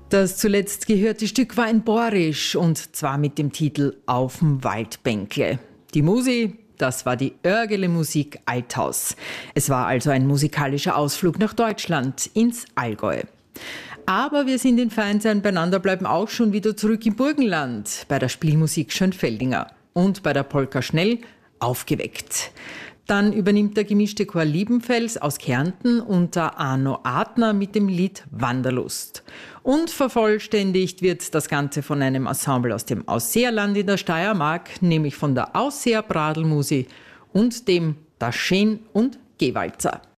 Das zuletzt gehörte Stück war ein Borisch und zwar mit dem Titel Auf'm Waldbänkle. Die Musi, das war die Örgele Musik Althaus. Es war also ein musikalischer Ausflug nach Deutschland, ins Allgäu. Aber wir sind in Vereinsheim beieinander bleiben auch schon wieder zurück im Burgenland, bei der Spielmusik Schönfeldinger und bei der Polka Schnell aufgeweckt. Dann übernimmt der gemischte Chor Liebenfels aus Kärnten unter Arno Adner mit dem Lied Wanderlust. Und vervollständigt wird das Ganze von einem Ensemble aus dem Ausseerland in der Steiermark, nämlich von der Ausseer Bradelmusi und dem Daschen und Gewalzer.